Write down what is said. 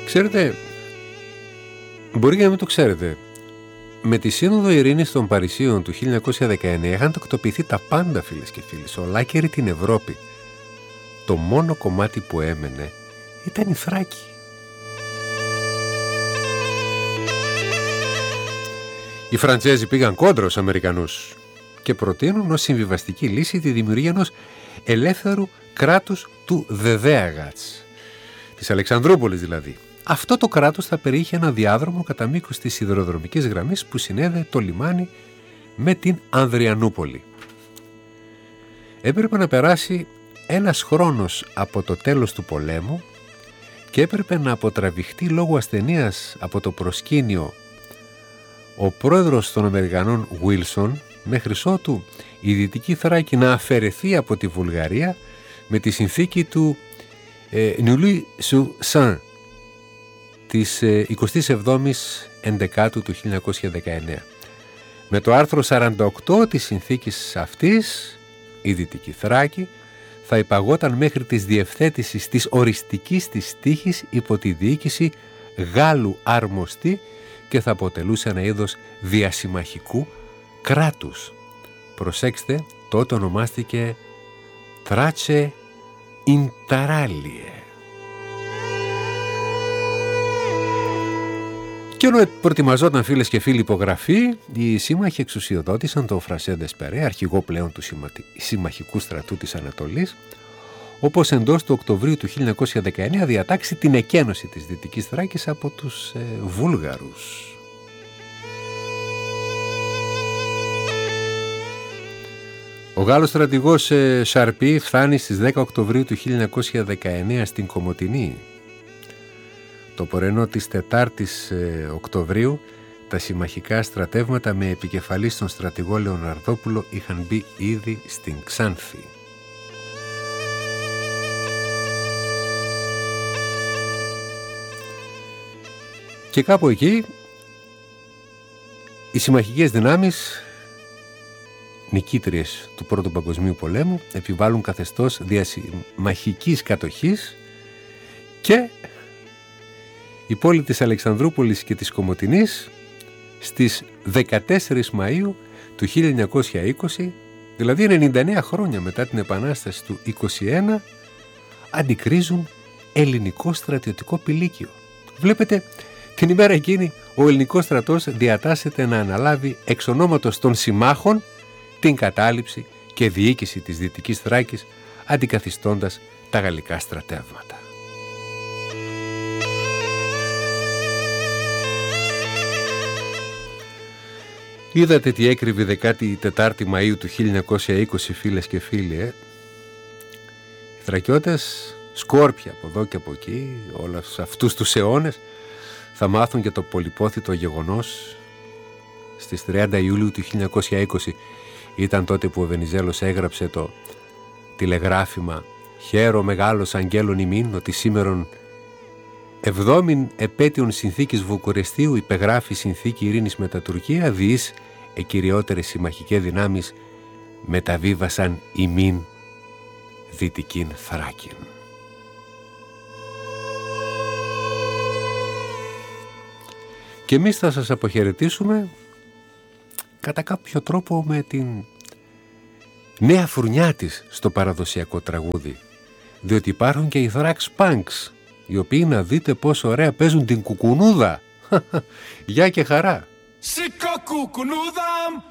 Ξέρετε, μπορεί και να μην το ξέρετε, με τη Σύνοδο Ειρήνης των Παρισίων του 1919 είχαν τακτοποιηθεί τα πάντα, φίλες και φίλοι, σε ολάκερη την Ευρώπη. Το μόνο κομμάτι που έμενε ήταν η Θράκη. Οι Φραντσέζοι πήγαν κόντρα στους Αμερικανούς και προτείνουν ως συμβιβαστική λύση τη δημιουργία ενός ελεύθερου κράτους του Δεδέαγατς, της Αλεξανδρούπολης δηλαδή. Αυτό το κράτος θα περιείχε ένα διάδρομο κατά μήκος της σιδηροδρομικής γραμμής που συνέδε το λιμάνι με την Ανδριανούπολη. Έπρεπε να περάσει ένας χρόνος από το τέλος του πολέμου και έπρεπε να αποτραβηχτεί λόγω ασθενείας από το προσκήνιο ο πρόεδρος των Αμερικανών Βίλσον, μέχρι ότου η Δυτική Θράκη να αφαιρεθεί από τη Βουλγαρία με τη συνθήκη του Νουλί-Σου-Σαν της 27ης Ενδεκάτου του 1919. Με το άρθρο 48 της συνθήκης αυτής, η Δυτική Θράκη θα υπαγόταν μέχρι της διευθέτησης της οριστικής της τύχης υπό τη διοίκηση Γάλλου αρμοστή και θα αποτελούσε ένα είδος διασημαχικού κράτους. Προσέξτε, τότε ονομάστηκε Τράτσε Ινταράλιε. Και ενώ προετοιμαζόταν, φίλες και φίλοι, υπογραφή, οι σύμμαχοι εξουσιοδότησαν τον Φρανσέ Δεσπερέ, αρχηγό πλέον του συμμαχικού στρατού της Ανατολής, όπως εντός του Οκτωβρίου του 1919 διατάξει την εκένωση της Δυτικής Θράκης από τους Βούλγαρους. Ο Γάλλος στρατηγός Σαρπί φτάνει στις 10 Οκτωβρίου του 1919 στην Κομοτηνή. Το πρωινό της 4ης Οκτωβρίου τα συμμαχικά στρατεύματα με επικεφαλής τον στρατηγό Λεωναρδόπουλο είχαν μπει ήδη στην Ξάνθη. Και κάπου εκεί οι συμμαχικές δυνάμεις, νικήτριες του Πρώτου Παγκοσμίου Πολέμου, επιβάλλουν καθεστώς διασημαχικής κατοχής και η πόλη της Αλεξανδρούπολης και της Κομοτηνής στις 14 Μαΐου του 1920, δηλαδή 99 χρόνια μετά την Επανάσταση του 21, αντικρίζουν ελληνικό στρατιωτικό πηλίκιο. Βλέπετε, την ημέρα εκείνη ο ελληνικός στρατός διατάσσεται να αναλάβει εξ ονόματος των συμμάχων την κατάληψη και διοίκηση της Δυτικής Θράκης, αντικαθιστώντας τα γαλλικά στρατεύματα. Είδατε τι έκρυβε 14η Μαΐου του 1920, φίλες και φίλοι. Οι Θρακιώτες, σκόρπια από εδώ και από εκεί, όλους αυτούς τους αιώνες, θα μάθουν και το πολυπόθητο γεγονός. Στις 30 Ιουλίου του 1920 ήταν τότε που ο Βενιζέλος έγραψε το τηλεγράφημα «Χαίρο μεγάλος αγγέλων ημίν ότι σήμερον 7η επέτειον συνθήκης Βουκουρεστίου υπεγράφει συνθήκη ειρήνης με τα Τουρκία, διείς εκυριότερες συμμαχικές δυνάμεις μεταβίβασαν ημίν Δυτικήν Θράκην». Και εμείς θα σας αποχαιρετήσουμε κατά κάποιο τρόπο με την νέα φουρνιά της στο παραδοσιακό τραγούδι, διότι υπάρχουν και οι Thrax Punks, οι οποίοι, να δείτε πόσο ωραία παίζουν την κουκουνούδα. Γεια και χαρά. Σήκω κουκουνούδα.